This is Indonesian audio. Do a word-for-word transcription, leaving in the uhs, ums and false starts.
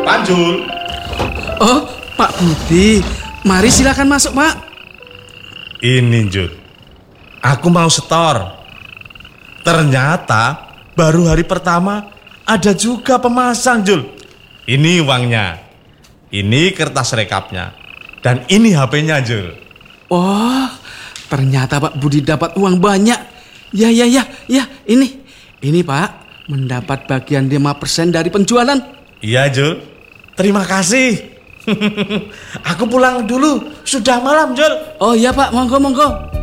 Panjul. Oh, Pak Budi. Mari silakan masuk, Pak. Ini, Jul. Aku mau setor. Ternyata baru hari pertama ada juga pemasang, Jul. Ini uangnya. Ini kertas rekapnya. Dan ini H P-nya, Jul. Oh, ternyata Pak Budi dapat uang banyak. Ya, ya, ya, ya, ini. Ini, Pak. Mendapat bagian lima persen dari penjualan. Iya, Jul. Terima kasih. Aku pulang dulu. Sudah malam, Jul. Oh iya, Pak. Monggo, monggo.